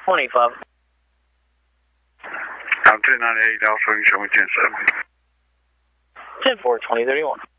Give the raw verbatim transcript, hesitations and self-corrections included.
twenty-five. I'm ten ninety-eight, Alpha, and show me ten seven. ten four, twenty thirty-one.